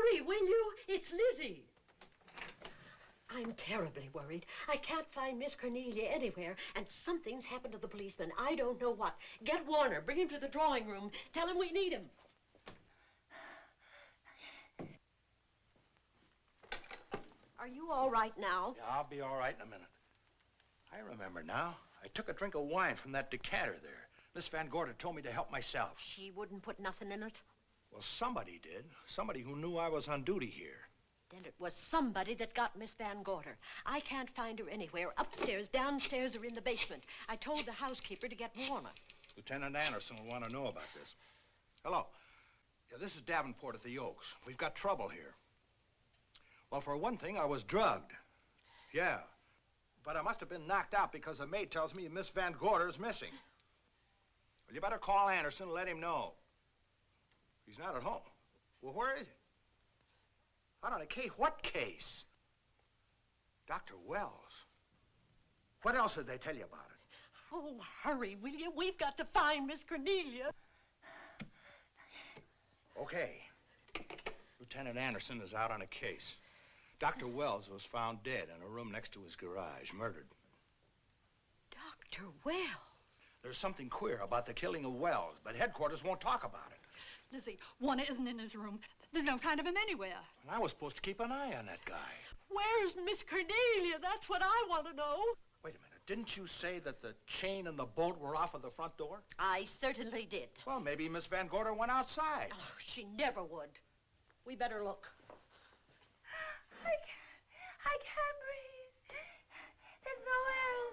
Hurry, will you? It's Lizzie. I'm terribly worried. I can't find Miss Cornelia anywhere, and something's happened to the policeman. I don't know what. Get Warner. Bring him to the drawing room. Tell him we need him. Are you all right now? Yeah, I'll be all right in a minute. I remember now. I took a drink of wine from that decanter there. Miss Van Gorder told me to help myself. She wouldn't put nothing in it? Well, somebody did. Somebody who knew I was on duty here. Then it was somebody that got Miss Van Gorder. I can't find her anywhere. Upstairs, downstairs, or in the basement. I told the housekeeper to get Warner. Lieutenant Anderson will want to know about this. Hello. Yeah, this is Davenport at the Oaks. We've got trouble here. Well, for one thing, I was drugged. Yeah. But I must have been knocked out because the maid tells me Miss Van Gorder's missing. Well, you better call Anderson and let him know. He's not at home. Well, where is he? Out on a case? What case? Dr. Wells. What else did they tell you about it? Oh, hurry, will you? We've got to find Miss Cornelia. Okay. Lieutenant Anderson is out on a case. Dr. Wells was found dead in a room next to his garage, murdered. Dr. Wells? There's something queer about the killing of Wells, but headquarters won't talk about it. Lizzie, Warner isn't in his room. There's no sign of him anywhere. And I was supposed to keep an eye on that guy. Where's Miss Cornelia? That's what I want to know. Wait a minute. Didn't you say that the chain and the bolt were off of the front door? I certainly did. Well, maybe Miss Van Gorder went outside. Oh, she never would. We better look. I can't breathe. There's no air.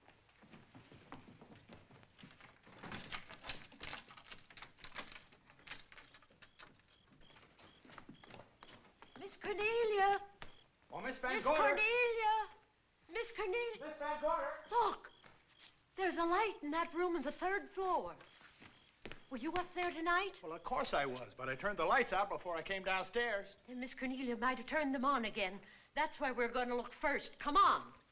Miss Cornelia. Oh, Miss Van Miss Gorder. Cornelia. Miss Cornelia. Miss Van Gorder. Look. There's a light in that room on the 3rd floor. Were you up there tonight? Well, of course I was, but I turned the lights out before I came downstairs. Then Miss Cornelia might have turned them on again. That's why we're going to look first. Come on.